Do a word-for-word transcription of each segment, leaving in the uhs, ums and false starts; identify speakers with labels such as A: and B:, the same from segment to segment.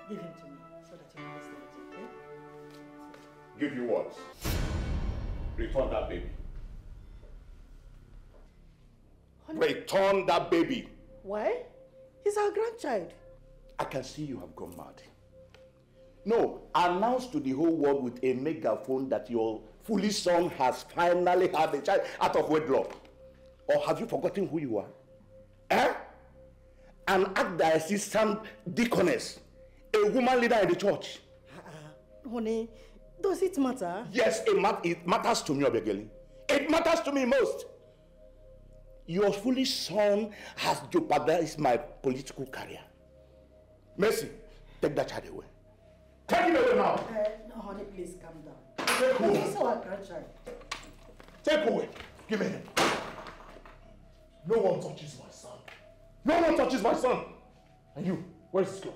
A: Give him to me so that you can understand it, okay?
B: Give you what? Return that baby.
A: Honey.
B: Return that baby.
A: Why? He's our grandchild.
B: I can see you have gone mad. No, announce to the whole world with a megaphone that your foolish son has finally had a child out of wedlock. Or have you forgotten who you are? Eh? An act the assistant deaconess, a woman leader in the church.
A: Uh, honey, does it matter?
B: Yes, it, mat it matters to me, Obiageli. It matters to me most. Your foolish son has jeopardized my political career. Mercy, take that child away. Take it away now.
A: Uh, no, honey, please calm down.
B: Take away.
A: He's our grandchild.
B: Take away. Give me him. No one touches my son. No one touches my son. And you, where's his clothes?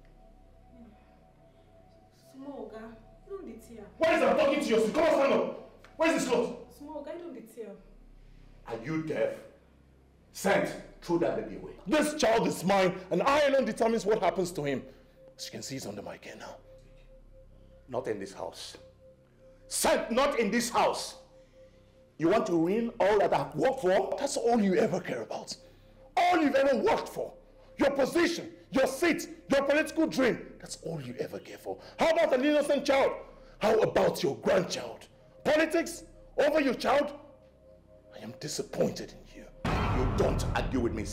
C: Small guy, don't the tear.
B: Why is I'm talking to you? Come on, stand up. Where's his clothes?
C: Small guy, don't the tear.
B: Are you deaf? Sent. Throw that baby away. This child is mine, and I alone determines what happens to him. As you can see, he's under my care now. Not in this house. Sent, not in this house. You want to ruin all that I've worked for? That's all you ever care about. All you've ever worked for. Your position, your seat, your political dream. That's all you ever care for. How about an innocent child? How about your grandchild? Politics over your child? I am disappointed in you. You don't argue with me.